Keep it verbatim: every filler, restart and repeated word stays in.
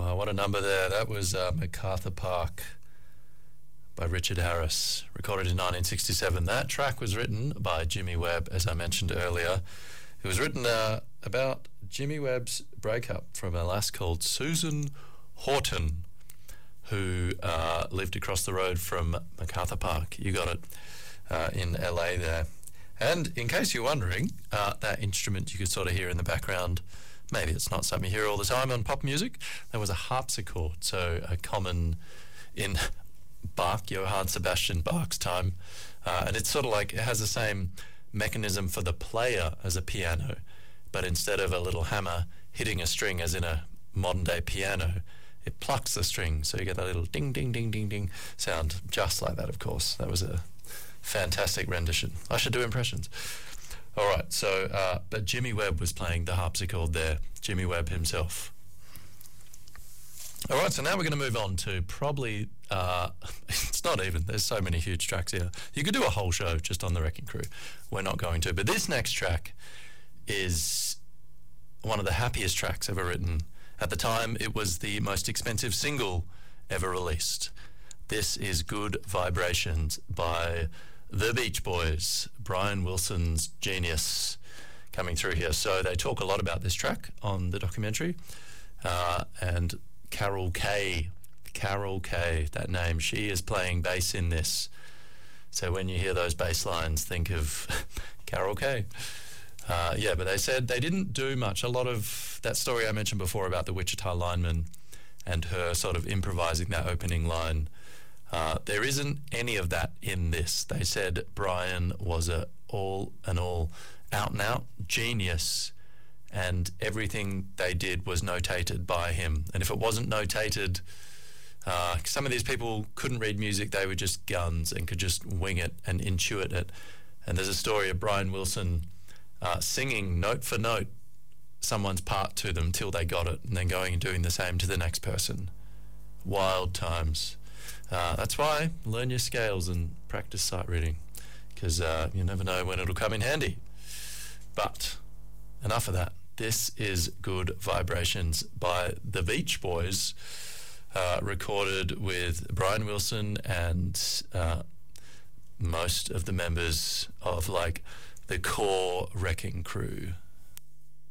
Oh, what a number there. That was uh, MacArthur Park by Richard Harris, recorded in nineteen sixty-seven. That track was written by Jimmy Webb, as I mentioned earlier. It was written uh, about Jimmy Webb's breakup from a lass called Susan Horton, who uh, lived across the road from MacArthur Park. You got it, uh, in L A there. And in case you're wondering, uh, that instrument you could sort of hear in the background, maybe it's not something you hear all the time on pop music. There was a harpsichord, so a common in Bach, Johann Sebastian Bach's time. Uh, and it's sort of like, it has the same mechanism for the player as a piano, but instead of a little hammer hitting a string as in a modern day piano, it plucks the string, so you get that little ding, ding, ding, ding, ding sound, just like that, of course. That was a fantastic rendition. I should do impressions. All right, so, uh, but Jimmy Webb was playing the harpsichord there, Jimmy Webb himself. All right, so now we're going to move on to probably, uh, it's not even, there's so many huge tracks here. You could do a whole show just on the Wrecking Crew. We're not going to. But this next track is one of the happiest tracks ever written. At the time, it was the most expensive single ever released. This is Good Vibrations by The Beach Boys, Brian Wilson's genius coming through here. So they talk a lot about this track on the documentary. Uh, and Carol Kaye, Carol Kaye, that name, she is playing bass in this. So when you hear those bass lines, think of Carol Kaye. Uh, yeah, but they said they didn't do much. A lot of that story I mentioned before about the Wichita lineman and her sort of improvising that opening line, uh, there isn't any of that in this. They said Brian was a all and all, out and out genius, and everything they did was notated by him. And if it wasn't notated, uh, some of these people couldn't read music, they were just guns and could just wing it and intuit it. And there's a story of Brian Wilson uh, singing note for note someone's part to them till they got it, and then going and doing the same to the next person. Wild times. Uh, that's why learn your scales and practice sight reading, because uh, you never know when it'll come in handy. But enough of that. This is Good Vibrations by The Beach Boys, uh, recorded with Brian Wilson and uh, most of the members of like the core Wrecking Crew.